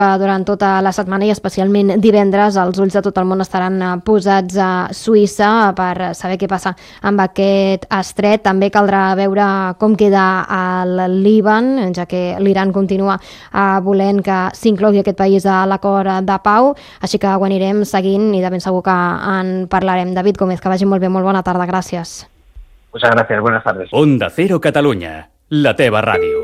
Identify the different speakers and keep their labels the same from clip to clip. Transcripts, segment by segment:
Speaker 1: Durant tota la setmana i especialment divendres els ulls de tot el món estaran posats a Suïssa per saber què passa amb aquest estret. També caldrà veure com queda el Líban, ja que l'Iran continua volent que s'inclogui aquest país a l'acord de pau, així que ho anirem seguint i de ben segur que en parlarem. David Gómez, que vagi molt bé, molt bona tarda, gràcies.
Speaker 2: Muchas gracias, buenas tardes.
Speaker 3: Onda Cero Catalunya, la teva ràdio.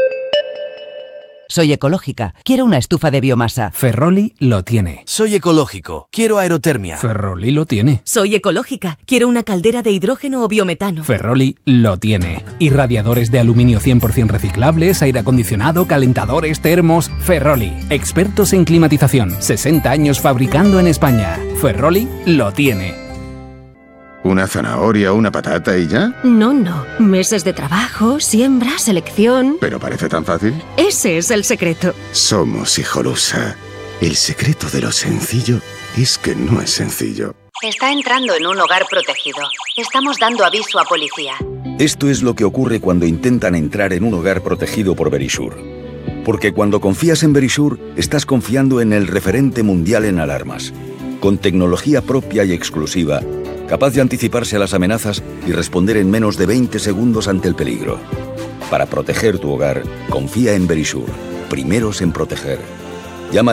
Speaker 4: Soy ecológica. Quiero una estufa de biomasa.
Speaker 5: Ferroli lo tiene.
Speaker 6: Soy ecológico. Quiero aerotermia.
Speaker 5: Ferroli lo tiene.
Speaker 7: Soy ecológica. Quiero una caldera de hidrógeno o biometano.
Speaker 5: Ferroli lo tiene. Y radiadores de aluminio 100% reciclables, aire acondicionado, calentadores, termos. Ferroli. Expertos en climatización. 60 años fabricando en España. Ferroli lo tiene.
Speaker 8: ¿Una zanahoria o una patata y ya?
Speaker 7: No. Meses de trabajo, siembra, selección.
Speaker 8: ¿Pero parece tan fácil?
Speaker 7: Ese es el secreto.
Speaker 8: Somos Hijolusa. El secreto de lo sencillo es que no es sencillo.
Speaker 9: Está entrando en un hogar protegido. Estamos dando aviso a policía.
Speaker 10: Esto es lo que ocurre cuando intentan entrar en un hogar protegido por Verisure. Porque cuando confías en Verisure, estás confiando en el referente mundial en alarmas. Con tecnología propia y exclusiva, capaz de anticiparse a las amenazas y responder en menos de 20 segundos ante el peligro. Para proteger tu hogar, confía en Verisure. Primeros en proteger. Llama al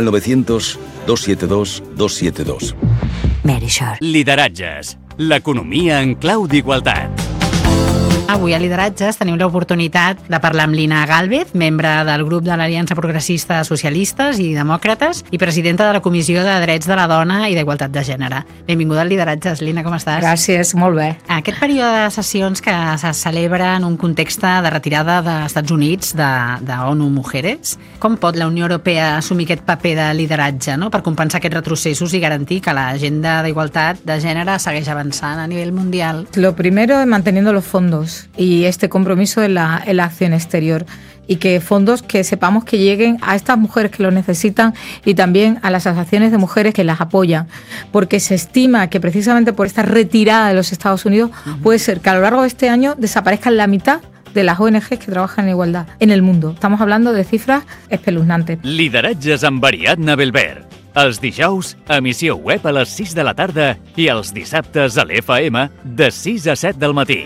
Speaker 10: 900-272-272.
Speaker 4: Verisure.
Speaker 3: Lideratges, l'economia en clau d'igualtat.
Speaker 11: Avui a Lideratges tenim l'oportunitat de parlar amb Lina Gálvez, membre del grup de l'Aliança Progressista Socialistes i Demòcrates i presidenta de la Comissió de Drets de la Dona i d'Igualtat de Gènere. Benvinguda al Lideratges, Lina, com estàs?
Speaker 12: Gràcies, molt bé.
Speaker 11: Aquest període de sessions que se celebra en un context de retirada dels Estats Units d'ONU Mujeres, com pot la Unió Europea assumir aquest paper de lideratge, no?, per compensar aquests retrocessos i garantir que l'agenda d'igualtat de gènere segueix avançant a nivell mundial?
Speaker 12: Lo primero es manteniendo los fondos y este compromiso en la acción exterior, y que fondos que sepamos que lleguen a estas mujeres que lo necesitan y también a las asociaciones de mujeres que las apoyan, porque se estima que precisamente por esta retirada de los Estados Unidos puede ser que a lo largo de este año desaparezcan la mitad de las ONGs que trabajan en igualdad en el mundo. Estamos hablando de cifras espeluznantes.
Speaker 3: Lideratges amb Ariadna Belver. Els dijous, emissió web a les 6 de la tarda i els dissabtes a l'FM de 6 a 7 del matí.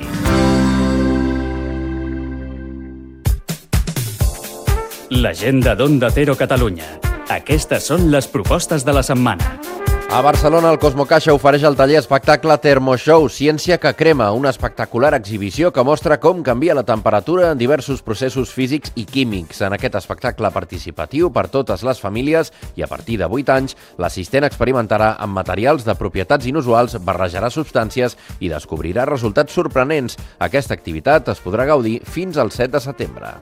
Speaker 3: L'agenda d'Onda Cero Catalunya. Aquestes són les propostes de la setmana.
Speaker 13: A Barcelona, el Cosmocaixa ofereix el taller espectacle Termoshow, Ciència que crema, una espectacular exhibició que mostra com canvia la temperatura en diversos processos físics i químics. En aquest espectacle participatiu per totes les famílies i a partir de 8 anys, l'assistent experimentarà amb materials de propietats inusuals, barrejarà substàncies i descobrirà resultats sorprenents. Aquesta activitat es podrà gaudir fins al 7 de setembre.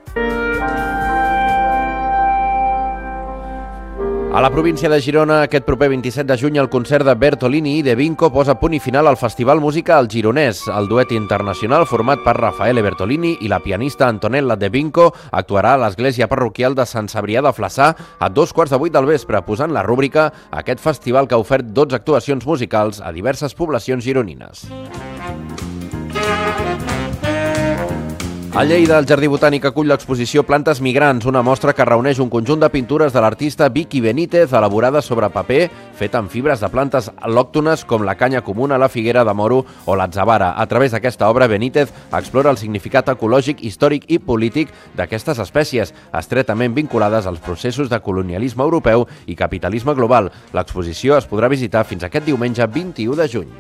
Speaker 13: A la província de Girona, aquest proper 27 de juny, el concert de Bertolini i de Vinco posa punt i final al Festival Música al Gironès. El duet internacional format per Raffaele Bertolini i la pianista Antonella de Vinco actuarà a l'església parroquial de Sant Cebrià de Flaçà a 2:15 del vespre, posant la rúbrica a aquest festival que ha ofert 12 actuacions musicals a diverses poblacions gironines. A Lleida, el Jardí Botànic acull l'exposició Plantes Migrants, una mostra que reuneix un conjunt de pintures de l'artista Vicky Benítez elaborades sobre paper, fet amb fibres de plantes al·lòctones com la canya comuna, la figuera de moro o l'atzavara. A través d'aquesta obra, Benítez explora el significat ecològic, històric i polític d'aquestes espècies, estretament vinculades als processos de colonialisme europeu i capitalisme global. L'exposició es podrà visitar fins aquest diumenge 21 de juny.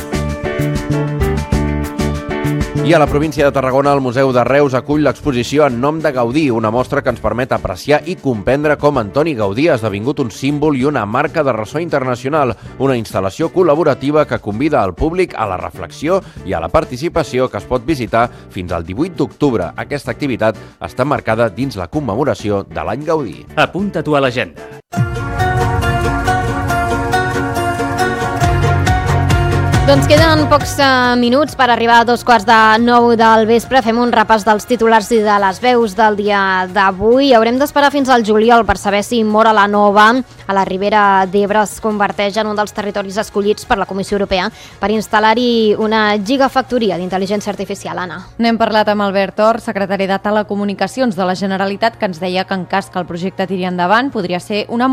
Speaker 13: I a la província de Tarragona, el Museu de Reus acull l'exposició En nom de Gaudí, una mostra que ens permet apreciar i comprendre com Antoni Gaudí ha esdevingut un símbol i una marca de ressò internacional, una instal·lació col·laborativa que convida al públic a la reflexió i a la participació, que es pot visitar fins al 18 d'octubre. Aquesta activitat està marcada dins la commemoració de l'any Gaudí.
Speaker 3: Apunta-t'ho a l'agenda.
Speaker 1: Doncs queden pocs minuts per arribar a 8:45 del vespre. Fem un repàs dels titulars i de les veus del dia d'avui. Haurem d'esperar fins al juliol per saber si Móra la Nova, a la Ribera d'Ebre, es converteix en un dels territoris escollits per la Comissió Europea per instal·lar-hi una gigafactoria d'intel·ligència artificial. Anna.
Speaker 14: N'hem parlat amb Albert Or, secretari de Telecomunicacions de la Generalitat, que ens deia que en cas que el projecte tiri endavant podria ser una